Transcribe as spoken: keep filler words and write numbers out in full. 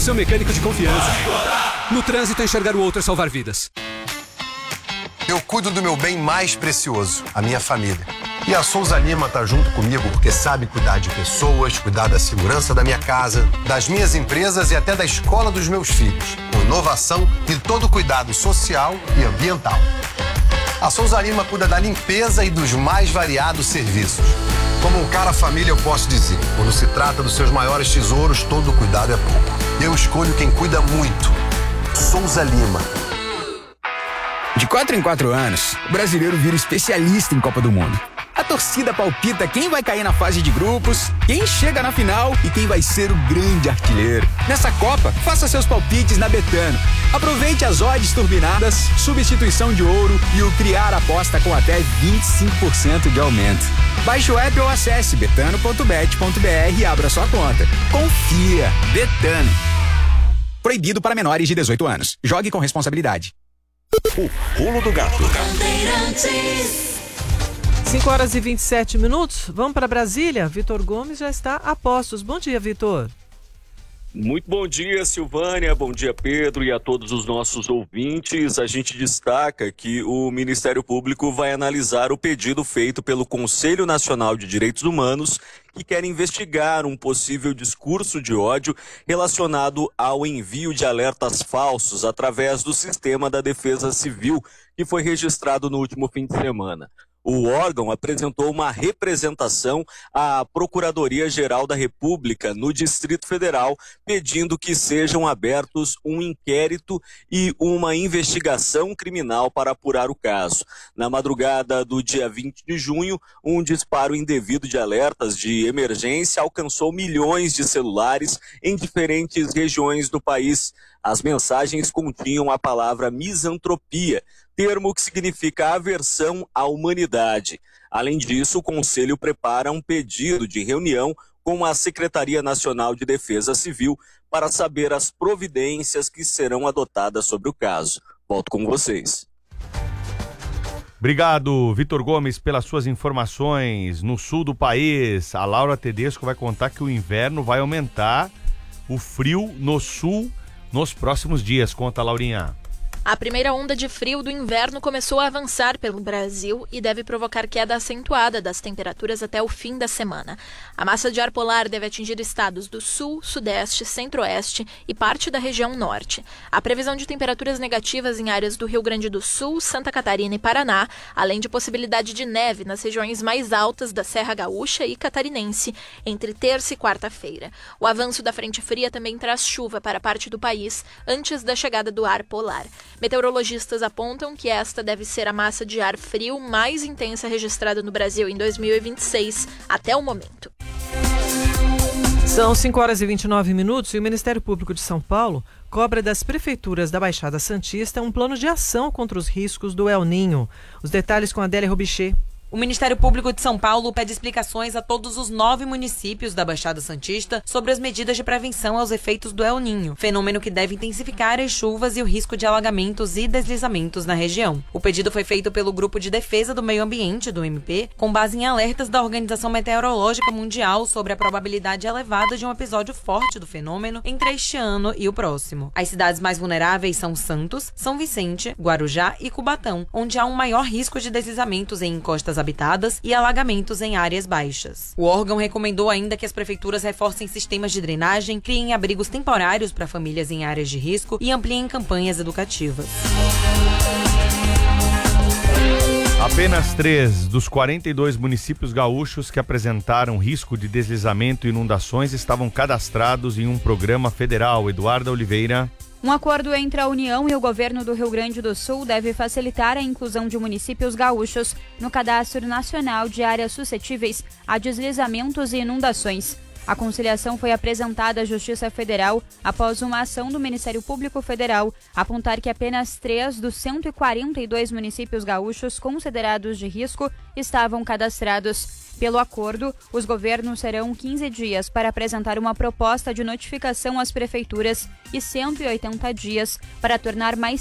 seu mecânico de confiança. No trânsito, enxergar o outro é salvar vidas. Eu cuido do meu bem mais precioso, a minha família. E a Souza Lima tá junto comigo porque sabe cuidar de pessoas, cuidar da segurança da minha casa, das minhas empresas e até da escola dos meus filhos, com inovação e todo cuidado social e ambiental. A Souza Lima cuida da limpeza e dos mais variados serviços. Como um cara família, eu posso dizer, quando se trata dos seus maiores tesouros, todo cuidado é pouco. Eu escolho quem cuida muito. Souza Lima. De quatro em quatro anos, o brasileiro vira especialista em Copa do Mundo. A torcida palpita quem vai cair na fase de grupos, quem chega na final e quem vai ser o grande artilheiro. Nessa Copa, faça seus palpites na Betano. Aproveite as odds turbinadas, substituição de ouro e o criar aposta com até vinte e cinco por cento de aumento. Baixe o app ou acesse betano ponto bet ponto br e abra sua conta. Confia. Betano. Proibido para menores de dezoito anos. Jogue com responsabilidade. O Pulo do Gato. cinco horas e vinte e sete minutos. Vamos para Brasília. Vitor Gomes já está a postos. Bom dia, Vitor. Muito bom dia, Silvânia, bom dia, Pedro, e a todos os nossos ouvintes. A gente destaca que o Ministério Público vai analisar o pedido feito pelo Conselho Nacional de Direitos Humanos, que quer investigar um possível discurso de ódio relacionado ao envio de alertas falsos através do sistema da Defesa Civil, que foi registrado no último fim de semana. O órgão apresentou uma representação à Procuradoria-Geral da República no Distrito Federal, pedindo que sejam abertos um inquérito e uma investigação criminal para apurar o caso. Na madrugada do dia vinte de junho, um disparo indevido de alertas de emergência alcançou milhões de celulares em diferentes regiões do país. As mensagens continham a palavra misantropia, termo que significa aversão à humanidade. Além disso, o Conselho prepara um pedido de reunião com a Secretaria Nacional de Defesa Civil para saber as providências que serão adotadas sobre o caso. Volto com vocês. Obrigado, Vitor Gomes, pelas suas informações. No sul do país, a Laura Tedesco vai contar que o inverno vai aumentar, o frio no sul nos próximos dias. Conta, Laurinha. A primeira onda de frio do inverno começou a avançar pelo Brasil e deve provocar queda acentuada das temperaturas até o fim da semana. A massa de ar polar deve atingir estados do sul, sudeste, centro-oeste e parte da região norte. A previsão de temperaturas negativas em áreas do Rio Grande do Sul, Santa Catarina e Paraná, além de possibilidade de neve nas regiões mais altas da Serra Gaúcha e Catarinense, entre terça e quarta-feira. O avanço da frente fria também traz chuva para parte do país antes da chegada do ar polar. Meteorologistas apontam que esta deve ser a massa de ar frio mais intensa registrada no Brasil em dois mil e vinte e seis até o momento. São cinco horas e vinte e nove minutos e o Ministério Público de São Paulo cobra das prefeituras da Baixada Santista um plano de ação contra os riscos do El Ninho. Os detalhes com a Adélia Robichê. O Ministério Público de São Paulo pede explicações a todos os nove municípios da Baixada Santista sobre as medidas de prevenção aos efeitos do El Ninho, fenômeno que deve intensificar as chuvas e o risco de alagamentos e deslizamentos na região. O pedido foi feito pelo Grupo de Defesa do Meio Ambiente, do M P, com base em alertas da Organização Meteorológica Mundial sobre a probabilidade elevada de um episódio forte do fenômeno entre este ano e o próximo. As cidades mais vulneráveis são Santos, São Vicente, Guarujá e Cubatão, onde há um maior risco de deslizamentos em encostas habitadas e alagamentos em áreas baixas. O órgão recomendou ainda que as prefeituras reforcem sistemas de drenagem, criem abrigos temporários para famílias em áreas de risco e ampliem campanhas educativas. Apenas três dos quarenta e dois municípios gaúchos que apresentaram risco de deslizamento e inundações estavam cadastrados em um programa federal. Eduarda Oliveira. Um acordo entre a União e o governo do Rio Grande do Sul deve facilitar a inclusão de municípios gaúchos no Cadastro Nacional de Áreas Suscetíveis a Deslizamentos e Inundações. A conciliação foi apresentada à Justiça Federal após uma ação do Ministério Público Federal apontar que apenas três dos cento e quarenta e dois municípios gaúchos considerados de risco estavam cadastrados. Pelo acordo, os governos terão quinze dias para apresentar uma proposta de notificação às prefeituras e cento e oitenta dias para tornar mais